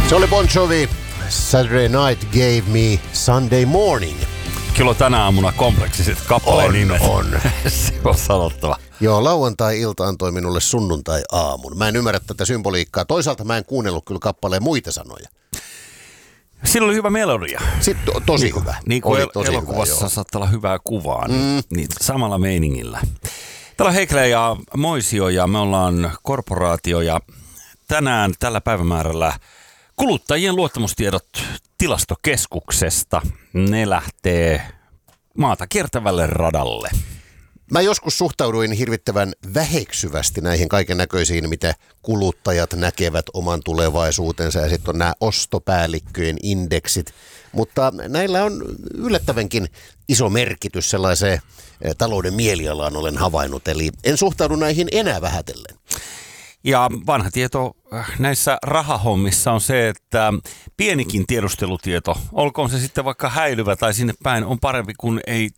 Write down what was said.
Se oli Bon Jovi. Saturday Night Gave Me Sunday Morning. Kyllä tänä aamuna kompleksiset kappaleen nimet. On. Se on sanottava. Joo, lauantai-ilta antoi minulle sunnuntai-aamun. Mä en ymmärrä tätä symboliikkaa. Toisaalta mä en kuunnellut kyllä kappaleen muita sanoja. Sillä oli hyvä melodia. Sitten tosi hyvä. Niin kuin tosi elokuvassa hyvä, saattaa olla hyvää kuvaa, niin samalla meiningillä. Täällä on Heikle ja Moisio ja me ollaan korporaatio ja tänään tällä päivämäärällä kuluttajien luottamustiedot tilastokeskuksesta. Ne lähtee maata kiertävälle radalle. Mä joskus suhtauduin hirvittävän väheksyvästi näihin kaiken näköisiin, mitä kuluttajat näkevät oman tulevaisuutensa ja sitten on nämä ostopäällikköjen indeksit. Mutta näillä on yllättävänkin iso merkitys sellaiseen talouden mielialaan olen havainnut, eli en suhtaudu näihin enää vähätellen. Ja vanha tieto näissä rahahommissa on se, että pienikin tiedustelutieto, olkoon se sitten vaikka häilyvä tai sinne päin, on parempi kuin ei